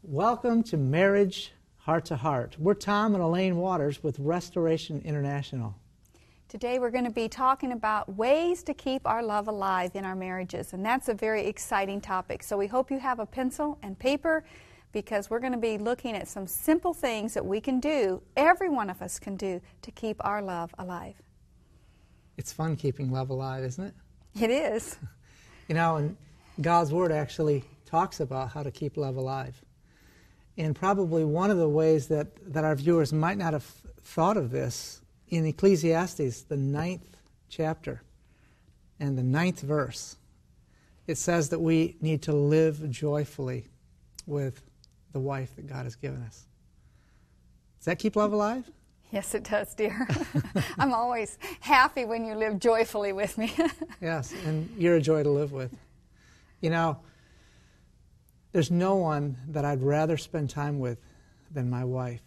Welcome to Marriage Heart to Heart. We're Tom and Elaine Waters with Restoration International. Today we're going to be talking about ways to keep our love alive in our marriages, and that's a very exciting topic. So we hope you have a pencil and paper, because we're going to be looking at some simple things that we can do, every one of us can do, to keep our love alive. It's fun keeping love alive, isn't it? It is. You know, and God's Word actually talks about how to keep love alive. And probably one of the ways that our viewers might not have thought of this, in Ecclesiastes, the 9th chapter and the 9th verse, it says that we need to live joyfully with the wife that God has given us. Does that keep love alive? Yes, it does, dear. I'm always happy when you live joyfully with me. Yes, and you're a joy to live with. You know, there's no one that I'd rather spend time with than my wife.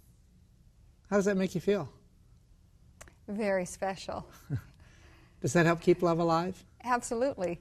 How does that make you feel? Very special. Does that help keep love alive? Absolutely.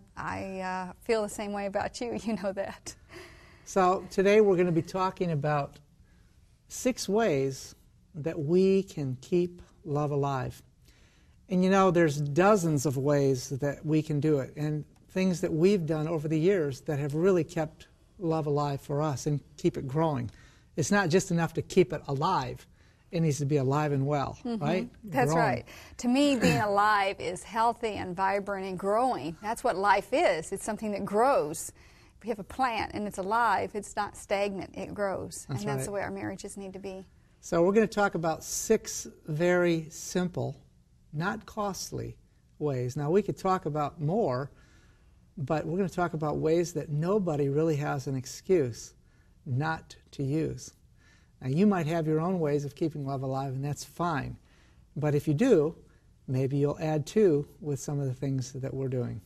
I feel the same way about you. You know that. So today we're going to be talking about 6 ways that we can keep love alive. And you know, there's dozens of ways that we can do it, and things that we've done over the years that have really kept love alive for us and keep it growing. It's not just enough to keep it alive. It needs to be alive and well, right? That's growing. right. To me, being alive is healthy and vibrant and growing. That's what life is. It's something that grows. If you have a plant and it's alive, it's not stagnant, it grows. That's and that's right. the way our marriages need to be. So we're going to talk about 6 very simple, not costly ways. Now, we could talk about more, but we're going to talk about ways that nobody really has an excuse not to use. Now, you might have your own ways of keeping love alive, and that's fine. But if you do, maybe you'll add to with some of the things that we're doing.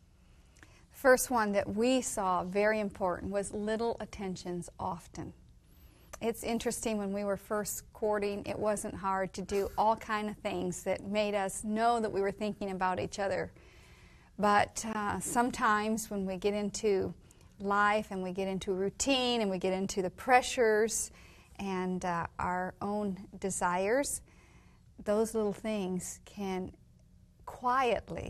First one that we saw very important was little attentions often. It's interesting, when we were first courting, it wasn't hard to do all kind of things that made us know that we were thinking about each other. But sometimes when we get into life and we get into routine and we get into the pressures and our own desires, those little things can quietly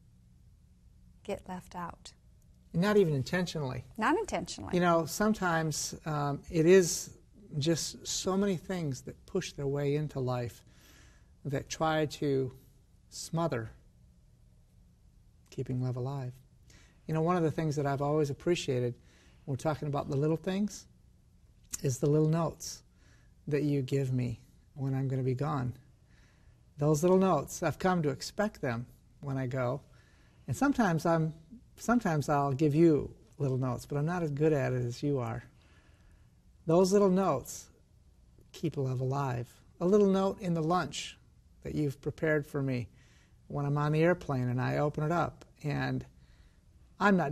get left out. Not even intentionally. Not intentionally. You know, sometimes it is just so many things that push their way into life that try to smother keeping love alive. You know, one of the things that I've always appreciated when we're talking about the little things is the little notes that you give me when I'm going to be gone. Those little notes, I've come to expect them when I go. And sometimes I'll give you little notes, but I'm not as good at it as you are. Those little notes keep love alive. A little note in the lunch that you've prepared for me when I'm on the airplane and I open it up, and I'm not